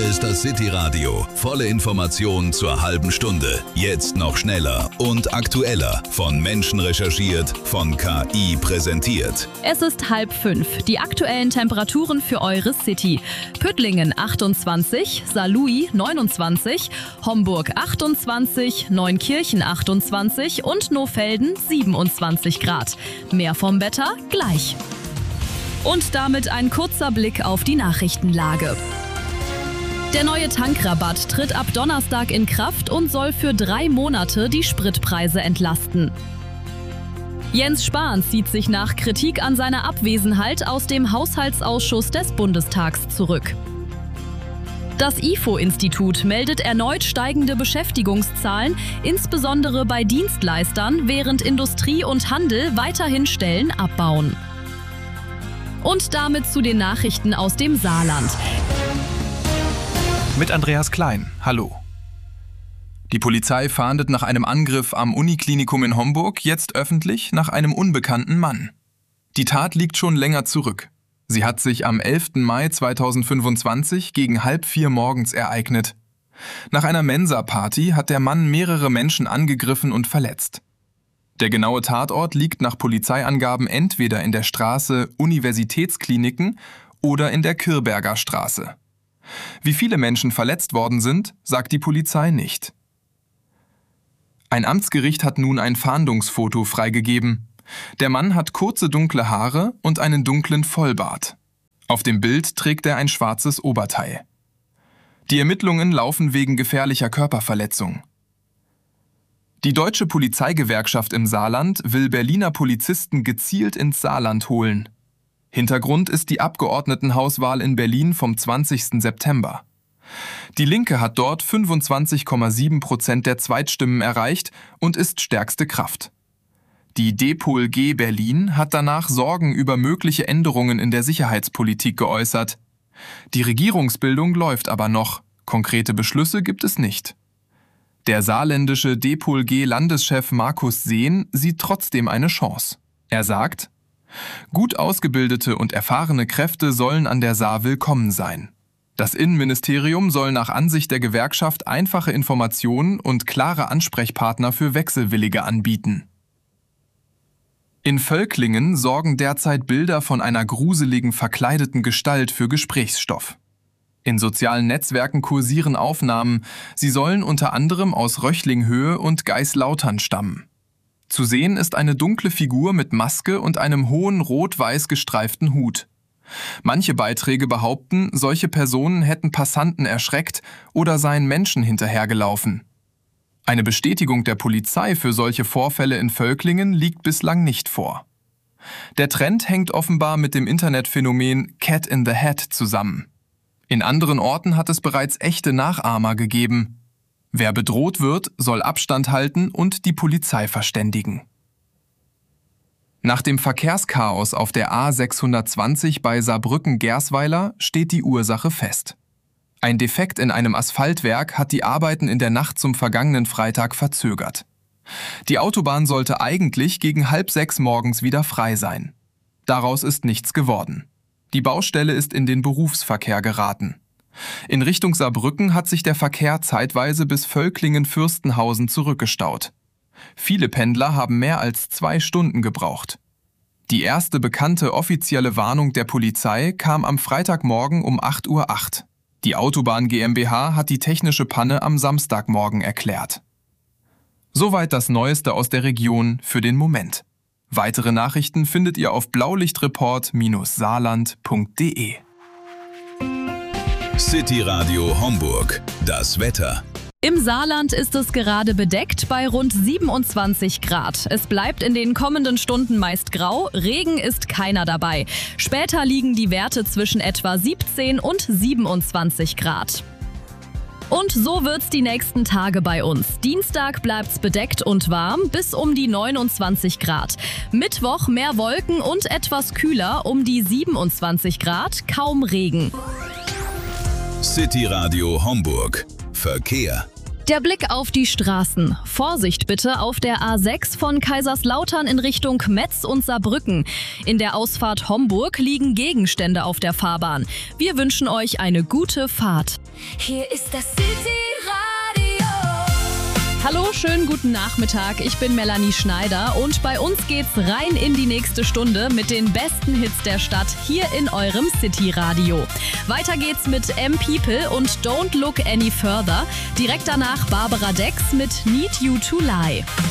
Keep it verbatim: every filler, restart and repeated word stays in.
ist das City Radio. Volle Informationen zur halben Stunde. Jetzt noch schneller und aktueller. Von Menschen recherchiert, von K I präsentiert. Es ist halb fünf. Die aktuellen Temperaturen für eure City. Püttlingen achtundzwanzig, Saarlouis neunundzwanzig, Homburg achtundzwanzig, Neunkirchen achtundzwanzig und Nohfelden siebenundzwanzig Grad. Mehr vom Wetter gleich. Und damit ein kurzer Blick auf die Nachrichtenlage. Der neue Tankrabatt tritt ab Donnerstag in Kraft und soll für drei Monate die Spritpreise entlasten. Jens Spahn zieht sich nach Kritik an seiner Abwesenheit aus dem Haushaltsausschuss des Bundestags zurück. Das I F O-Institut meldet erneut steigende Beschäftigungszahlen, insbesondere bei Dienstleistern, während Industrie und Handel weiterhin Stellen abbauen. Und damit zu den Nachrichten aus dem Saarland. Mit Andreas Klein. Hallo. Die Polizei fahndet nach einem Angriff am Uniklinikum in Homburg jetzt öffentlich nach einem unbekannten Mann. Die Tat liegt schon länger zurück. Sie hat sich am elften Mai zweitausendfünfundzwanzig gegen halb vier morgens ereignet. Nach einer Mensa-Party hat der Mann mehrere Menschen angegriffen und verletzt. Der genaue Tatort liegt nach Polizeiangaben entweder in der Straße Universitätskliniken oder in der Kirberger Straße. Wie viele Menschen verletzt worden sind, sagt die Polizei nicht. Ein Amtsgericht hat nun ein Fahndungsfoto freigegeben. Der Mann hat kurze dunkle Haare und einen dunklen Vollbart. Auf dem Bild trägt er ein schwarzes Oberteil. Die Ermittlungen laufen wegen gefährlicher Körperverletzung. Die Deutsche Polizeigewerkschaft im Saarland will Berliner Polizisten gezielt ins Saarland holen. Hintergrund ist die Abgeordnetenhauswahl in Berlin vom zwanzigsten September. Die Linke hat dort fünfundzwanzig Komma sieben Prozent der Zweitstimmen erreicht und ist stärkste Kraft. Die D P O L G Berlin hat danach Sorgen über mögliche Änderungen in der Sicherheitspolitik geäußert. Die Regierungsbildung läuft aber noch, konkrete Beschlüsse gibt es nicht. Der saarländische D P O L G-Landeschef Markus Sehn sieht trotzdem eine Chance. Er sagt: Gut ausgebildete und erfahrene Kräfte sollen an der Saar willkommen sein. Das Innenministerium soll nach Ansicht der Gewerkschaft einfache Informationen und klare Ansprechpartner für Wechselwillige anbieten. In Völklingen sorgen derzeit Bilder von einer gruseligen verkleideten Gestalt für Gesprächsstoff. In sozialen Netzwerken kursieren Aufnahmen, sie sollen unter anderem aus Röchlinghöhe und Geislautern stammen. Zu sehen ist eine dunkle Figur mit Maske und einem hohen rot-weiß gestreiften Hut. Manche Beiträge behaupten, solche Personen hätten Passanten erschreckt oder seien Menschen hinterhergelaufen. Eine Bestätigung der Polizei für solche Vorfälle in Völklingen liegt bislang nicht vor. Der Trend hängt offenbar mit dem Internetphänomen Cat in the Hat zusammen. In anderen Orten hat es bereits echte Nachahmer gegeben. Wer bedroht wird, soll Abstand halten und die Polizei verständigen. Nach dem Verkehrschaos auf der A sechshundertzwanzig bei Saarbrücken-Gersweiler steht die Ursache fest. Ein Defekt in einem Asphaltwerk hat die Arbeiten in der Nacht zum vergangenen Freitag verzögert. Die Autobahn sollte eigentlich gegen halb sechs morgens wieder frei sein. Daraus ist nichts geworden. Die Baustelle ist in den Berufsverkehr geraten. In Richtung Saarbrücken hat sich der Verkehr zeitweise bis Völklingen-Fürstenhausen zurückgestaut. Viele Pendler haben mehr als zwei Stunden gebraucht. Die erste bekannte offizielle Warnung der Polizei kam am Freitagmorgen um acht Uhr acht. Die Autobahn GmbH hat die technische Panne am Samstagmorgen erklärt. Soweit das Neueste aus der Region für den Moment. Weitere Nachrichten findet ihr auf blaulichtreport Bindestrich saarland Punkt de. City Radio Homburg. Das Wetter. Im Saarland ist es gerade bedeckt bei rund siebenundzwanzig Grad. Es bleibt in den kommenden Stunden meist grau, Regen ist keiner dabei. Später liegen die Werte zwischen etwa siebzehn und siebenundzwanzig Grad. Und so wird's die nächsten Tage bei uns. Dienstag bleibt's bedeckt und warm bis um die neunundzwanzig Grad. Mittwoch mehr Wolken und etwas kühler um die siebenundzwanzig Grad, kaum Regen. City Radio Homburg. Verkehr. Der Blick auf die Straßen. Vorsicht bitte auf der A sechs von Kaiserslautern in Richtung Metz und Saarbrücken. In der Ausfahrt Homburg liegen Gegenstände auf der Fahrbahn. Wir wünschen euch eine gute Fahrt. Hier ist das City-Radio. Hallo, schönen guten Nachmittag. Ich bin Melanie Schneider und bei uns geht's rein in die nächste Stunde mit den besten Hits der Stadt hier in eurem City-Radio. Weiter geht's mit M-People und Don't Look Any Further. Direkt danach Barbara Dex mit Need You to Lie.